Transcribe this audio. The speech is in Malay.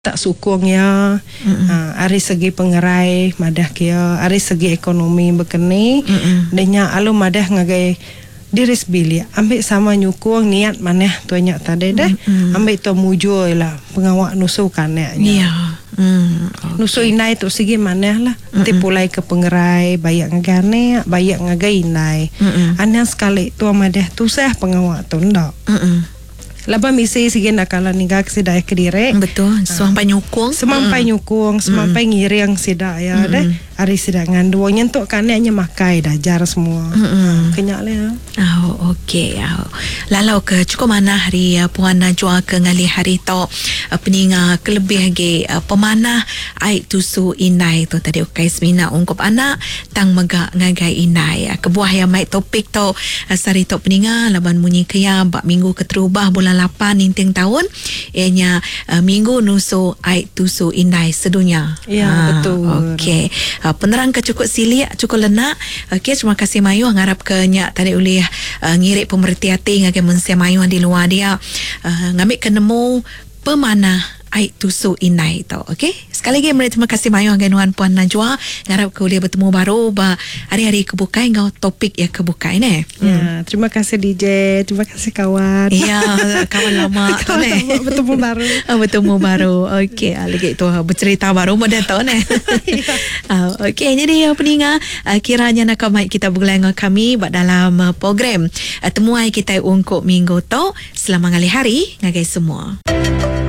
tak sukung ya. Ari segi pengerai madah kia, ari segi ekonomi berkeni. Denya alu madah ngagai diris bilik ambil sama nyukung niat maneh tuanya tadi deh. Ambil tu mujur lah pengawak nusukan ya. Okay. Nusu inai tu segi maneh lah. Nanti pulai ke pengerai bayak ngagane, bayak ngagai inai. Aneh sekali tu madah tu sah pengawak tu ndak. Laba misi sige nakalan ningak sida kedire. Betul. Semampai nyukung. Semampai nyukung, semampai ngiring sida ya deh. Ari sida ngandu nyentuk kannya makai dah jar semua. Kenyak le. Oh, okey. Lalau ke cukup mana hari Puan Najwa ke ngali hari to peninga kelebih ge pemanah ai tusu inai tu tadi ukai semina ungkup anak tang mega ngagai inai. Kebuah yang mai topik to sari to peninga laban munyi kaya bak minggu keterubah bulan 8 ninting tahun ianya minggu nusu ai tusu inai sedunia. Ya, betul. Okey. Penerang ke cukup silik cukup lenak. Okey, terima kasih Mayu ngarap ke nyak tadi ulih ngirik pemerhati ngagai mensia Mayu di luar dia ngambil ke nemu pemanah ai tusu inai tu. Okey, sekali lagi terima kasih Mayu ngagai Puan Najwa ngarap ke ulih bertemu baru ba hari-hari kebukai ngau topik ya kebukai ne. Ya, terima kasih DJ, terima kasih kawan. Ya, kawan lama tu ne. Bertemu baru. Bertemu baru. Okey, lagi tu bercerita baru model tu ne. Okey, jadi peninga kiranya nak mai kita bergulai dengan kami dalam program temuai kita ungkup minggu tu selama ngali hari ngagai semua.